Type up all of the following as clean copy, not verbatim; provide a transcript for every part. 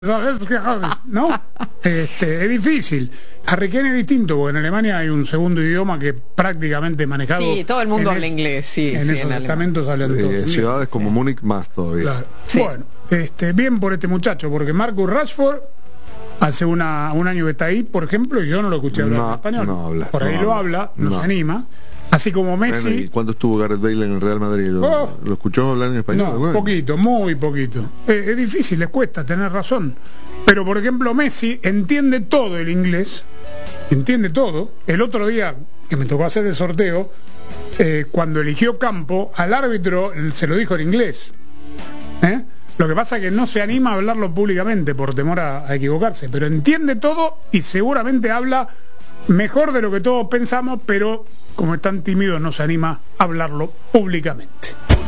¿No? Es difícil. Harry Kane es distinto porque en Alemania hay un segundo idioma que prácticamente manejado. Sí, todo el mundo habla inglés, sí. En esos estamentos hablan todos. Ciudades como Múnich más todavía. Claro. Sí. Bueno, bien por este muchacho, porque Marcus Rashford hace un año que está ahí, por ejemplo, y yo no lo escuché hablar en español. No habla. Por ahí lo habla, no se anima. Así como Messi. ¿Cuándo estuvo Gareth Bale en el Real Madrid? ¿Lo escuchó hablar en español? No, bueno. poquito, muy poquito. Es difícil, les cuesta, tener razón. Pero, por ejemplo, Messi entiende todo el inglés, entiende todo. El otro día, que me tocó hacer el sorteo, cuando eligió campo, al árbitro se lo dijo en inglés. Lo que pasa es que no se anima a hablarlo públicamente por temor a equivocarse, pero entiende todo y seguramente habla mejor de lo que todos pensamos, pero como es tan tímido no se anima a hablarlo públicamente.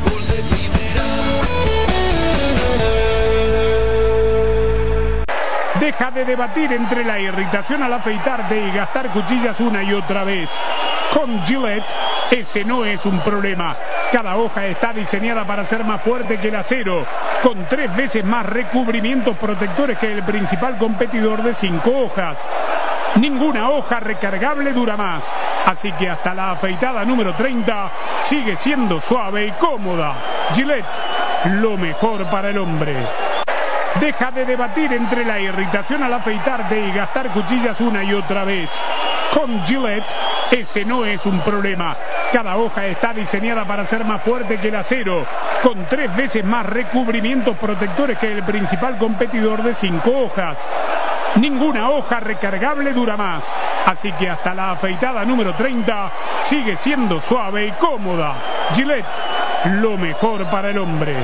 Deja de debatir entre la irritación al afeitarte y gastar cuchillas una y otra vez. Con Gillette, ese no es un problema. Cada hoja está diseñada para ser más fuerte que el acero, con 3 veces más recubrimientos protectores que el principal competidor de 5 hojas. Ninguna hoja recargable dura más, así que hasta la afeitada número 30 sigue siendo suave y cómoda. Gillette, lo mejor para el hombre. Deja de debatir entre la irritación al afeitarte y gastar cuchillas una y otra vez. Con Gillette, ese no es un problema. Cada hoja está diseñada para ser más fuerte que el acero, con 3 veces más recubrimientos protectores que el principal competidor de 5 hojas. Ninguna hoja recargable dura más, así que hasta la afeitada número 30 sigue siendo suave y cómoda. Gillette, lo mejor para el hombre.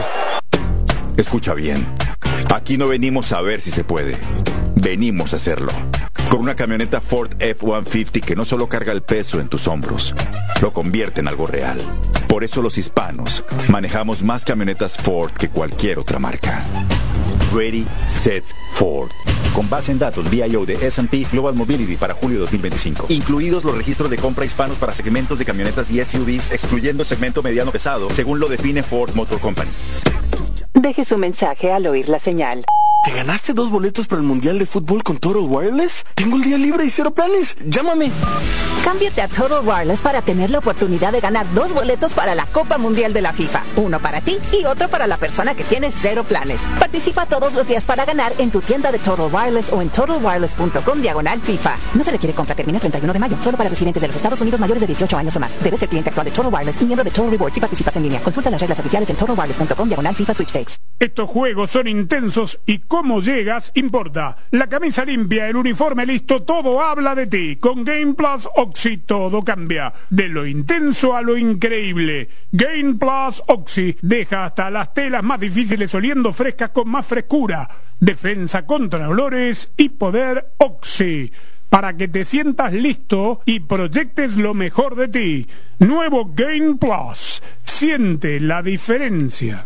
Escucha bien, aquí no venimos a ver si se puede, venimos a hacerlo. Con una camioneta Ford F-150 que no solo carga el peso en tus hombros, lo convierte en algo real. Por eso los hispanos manejamos más camionetas Ford que cualquier otra marca. Ready, Set, Ford. Con base en datos VIO de S&P Global Mobility para julio 2025. Incluidos los registros de compra hispanos para segmentos de camionetas y SUVs, excluyendo segmento mediano pesado, según lo define Ford Motor Company. Deje su mensaje al oír la señal. ¿Te ganaste 2 boletos para el Mundial de Fútbol con Total Wireless? Tengo el día libre y 0 planes. Llámame. Cámbiate a Total Wireless para tener la oportunidad de ganar 2 boletos para la Copa Mundial de la FIFA. Uno para ti y otro para la persona que tiene 0 planes. Participa todos los días para ganar en tu tienda de Total Wireless o en totalwireless.com/FIFA. No se requiere compra, termina el 31 de mayo. Solo para residentes de los Estados Unidos mayores de 18 años o más. Debes ser cliente actual de Total Wireless y miembro de Total Rewards si participas en línea. Consulta las reglas oficiales en totalwireless.com/FIFA Sweepstakes. Estos juegos son intensos y cómo llegas importa. La camisa limpia, el uniforme listo, todo habla de ti. Con Game Plus Oxy todo cambia. De lo intenso a lo increíble. Game Plus Oxy deja hasta las telas más difíciles oliendo frescas con más frescura. Defensa contra olores y poder Oxy. Para que te sientas listo y proyectes lo mejor de ti. Nuevo Game Plus. Siente la diferencia.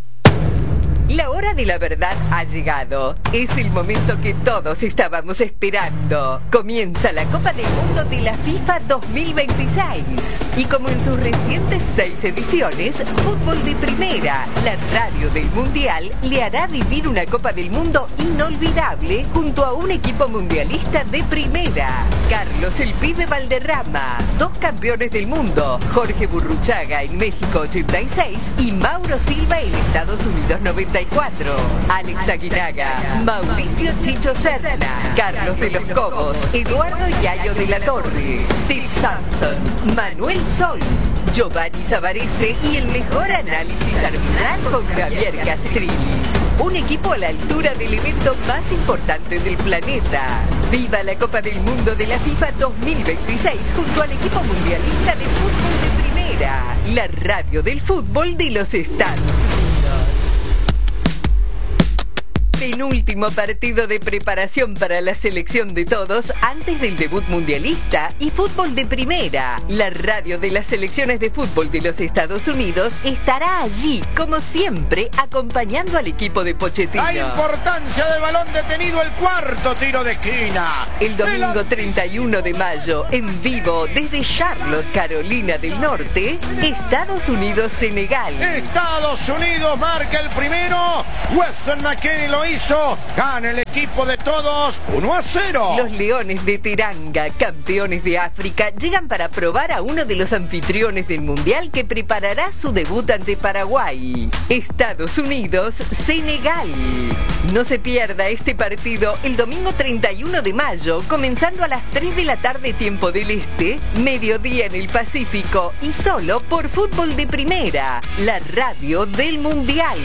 La hora de la verdad ha llegado. Es el momento que todos estábamos esperando. Comienza la Copa del Mundo de la FIFA 2026. Y como en sus recientes 6 ediciones, Fútbol de Primera, la radio del Mundial, le hará vivir una Copa del Mundo inolvidable junto a un equipo mundialista de primera. Carlos el Pibe Valderrama, 2 campeones del mundo, Jorge Burruchaga en México 86 y Mauro Silva en Estados Unidos 94. Alex Aguinaga, Mauricio Chicho Serna, Carlos de los Cobos, Eduardo Yayo de la Torre, Steve Sampson, Manuel Sol, Giovanni Savarese y el mejor análisis arbitral con Javier Castrilli. Un equipo a la altura del evento más importante del planeta. ¡Viva la Copa del Mundo de la FIFA 2026 junto al equipo mundialista de fútbol de primera! La radio del fútbol de los Estados Unidos. Penúltimo partido de preparación para la selección de todos antes del debut mundialista y Fútbol de Primera. La radio de las selecciones de fútbol de los Estados Unidos estará allí, como siempre, acompañando al equipo de Pochettino. La importancia del balón detenido, el 4º tiro de esquina. El domingo 31 de mayo, en vivo desde Charlotte, Carolina del Norte, Estados Unidos-Senegal. Estados Unidos marca el primero. Weston McKennie lo hizo hizo. Gana el equipo de todos 1-0. Los Leones de Teranga, campeones de África, llegan para probar a uno de los anfitriones del Mundial que preparará su debut ante Paraguay. Estados Unidos, Senegal. No se pierda este partido el domingo 31 de mayo, comenzando a las 3 de la tarde tiempo del Este, mediodía en el Pacífico y solo por Fútbol de Primera, la radio del Mundial.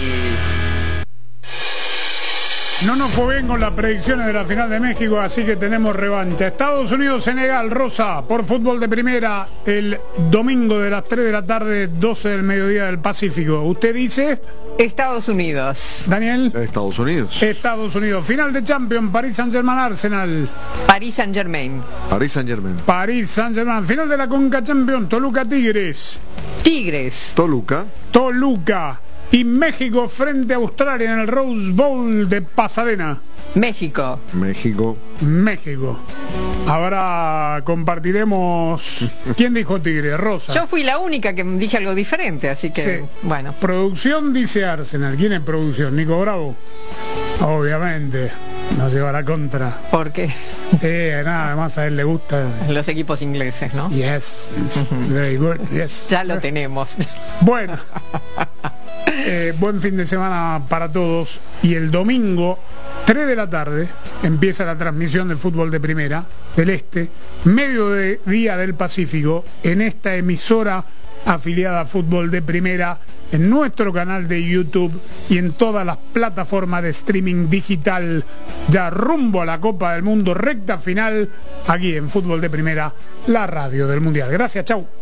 No nos fue bien con las predicciones de la final de México, así que tenemos revancha. Estados Unidos, Senegal, Rosa, por Fútbol de Primera, el domingo de las 3 de la tarde, 12 del mediodía del Pacífico. ¿Usted dice? Estados Unidos. Daniel. Estados Unidos. Estados Unidos. Final de Champions, Paris Saint-Germain, Arsenal. Paris Saint-Germain. Paris Saint-Germain. Paris Saint-Germain. Final de la Conca Champions, Toluca, Tigres. Tigres. Toluca. Toluca. Y México frente a Australia en el Rose Bowl de Pasadena. México. México. México. Ahora compartiremos. ¿Quién dijo Tigre? Rosa. Yo fui la única que dije algo diferente, así que Sí. bueno. Producción dice Arsenal. ¿Quién es producción? ¿Nico Bravo? Obviamente. Nos lleva la contra. ¿Por qué? Sí, nada, además a él le gusta. Los equipos ingleses, ¿no? Yes. Very good. Yes. Ya lo tenemos. Bueno. Buen fin de semana para todos. Y el domingo, 3 de la tarde, empieza la transmisión del Fútbol de Primera del Este, mediodía del Pacífico, en esta emisora afiliada a Fútbol de Primera, en nuestro canal de YouTube y en todas las plataformas de streaming digital, ya rumbo a la Copa del Mundo, recta final, aquí en Fútbol de Primera, la radio del Mundial. Gracias, chau.